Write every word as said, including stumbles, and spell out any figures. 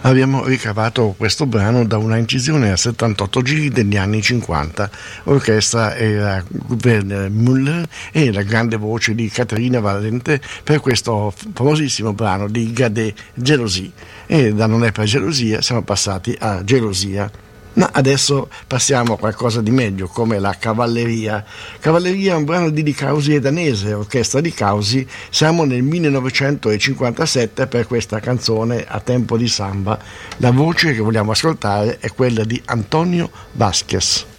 Abbiamo ricavato questo brano da una incisione a settantotto giri degli anni cinquanta. Orchestra era Werner Müller e la grande voce di Caterina Valente per questo famosissimo brano di Gade, Gelosie. E da Non è per gelosia siamo passati a Gelosia. Ma adesso passiamo a qualcosa di meglio, come la Cavalleria. Cavalleria è un brano di Di Causi e danese, orchestra Di Causi. Siamo nel millenovecentocinquantasette per questa canzone a tempo di samba. La voce che vogliamo ascoltare è quella di Antonio Vázquez.